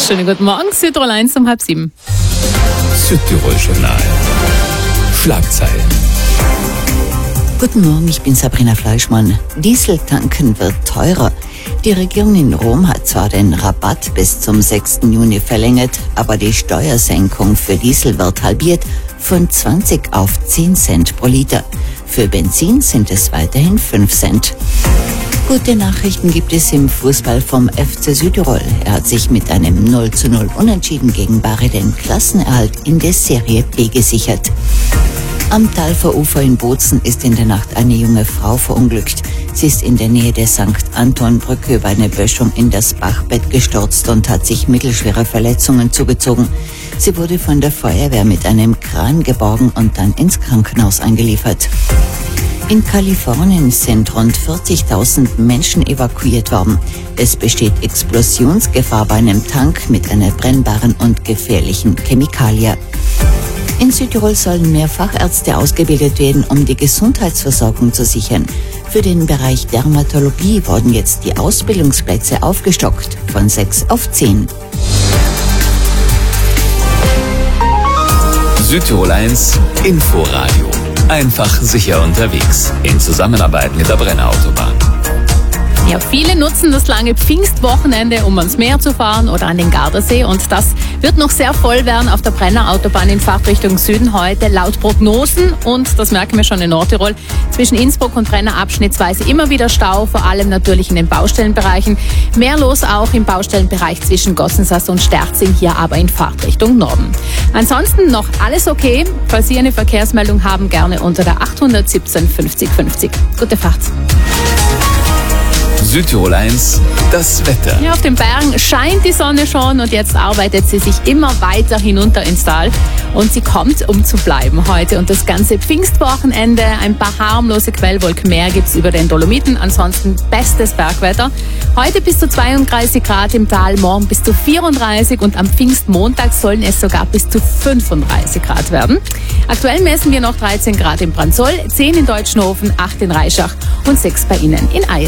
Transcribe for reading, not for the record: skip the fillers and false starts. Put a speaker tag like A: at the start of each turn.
A: Schönen guten Morgen, Südtirol 1 um 6:30.
B: Südtirol Journal. Schlagzeilen.
C: Guten Morgen, ich bin Sabrina Fleischmann. Dieseltanken wird teurer. Die Regierung in Rom hat zwar den Rabatt bis zum 6. Juni verlängert, aber die Steuersenkung für Diesel wird halbiert von 20 auf 10 Cent pro Liter. Für Benzin sind es weiterhin 5 Cent. Gute Nachrichten gibt es im Fußball vom FC Südtirol. Er hat sich mit einem 0:0 Unentschieden gegen Bari den Klassenerhalt in der Serie B gesichert. Am Talferufer in Bozen ist in der Nacht eine junge Frau verunglückt. Sie ist in der Nähe der St. Anton-Brücke über eine Böschung in das Bachbett gestürzt und hat sich mittelschwere Verletzungen zugezogen. Sie wurde von der Feuerwehr mit einem Kran geborgen und dann ins Krankenhaus eingeliefert. In Kalifornien sind rund 40.000 Menschen evakuiert worden. Es besteht Explosionsgefahr bei einem Tank mit einer brennbaren und gefährlichen Chemikalie. In Südtirol sollen mehr Fachärzte ausgebildet werden, um die Gesundheitsversorgung zu sichern. Für den Bereich Dermatologie wurden jetzt die Ausbildungsplätze aufgestockt von 6 auf 10.
B: Südtirol 1 Inforadio. Einfach sicher unterwegs. In Zusammenarbeit mit der Brenner Autobahn.
A: Ja, viele nutzen das lange Pfingstwochenende, um ans Meer zu fahren oder an den Gardasee. Und das wird noch sehr voll werden auf der Brenner Autobahn in Fahrtrichtung Süden heute. Laut Prognosen, und das merken wir schon in Nordtirol, zwischen Innsbruck und Brenner abschnittsweise immer wieder Stau, vor allem natürlich in den Baustellenbereichen. Mehr los auch im Baustellenbereich zwischen Gossensass und Sterzing, hier aber in Fahrtrichtung Norden. Ansonsten noch alles okay. Falls Sie eine Verkehrsmeldung haben, gerne unter der 817 50 50. Gute Fahrt.
B: Südtirol 1, das Wetter.
A: Ja, auf den Bergen scheint die Sonne schon und jetzt arbeitet sie sich immer weiter hinunter ins Tal. Und sie kommt, um zu bleiben heute. Und das ganze Pfingstwochenende, ein paar harmlose Quellwolken mehr gibt's über den Dolomiten. Ansonsten bestes Bergwetter. Heute bis zu 32 Grad im Tal, morgen bis zu 34 und am Pfingstmontag sollen es sogar bis zu 35 Grad werden. Aktuell messen wir noch 13 Grad in Brandsol, 10 in Deutschenhofen, 8 in Reischach und 6 bei Ihnen in Eyes.